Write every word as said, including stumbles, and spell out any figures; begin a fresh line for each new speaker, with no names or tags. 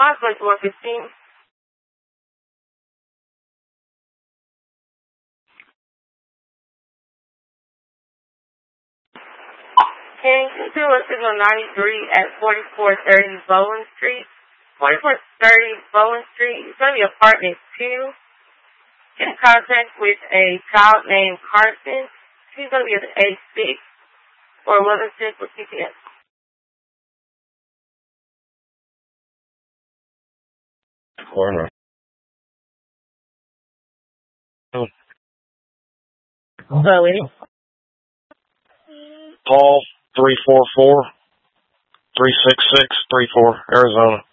Possibly one fifteen. Can you do a signal ninety-three at forty-four thirty Bowen Street? forty-four thirty Bowen Street. It's going to be apartment two. Get in contact with a child named Carson. She's going to be at age six or eleven six with C P S.
Corner.
Oh. Bowie.
Paul, three four four, three six six, three four, Arizona.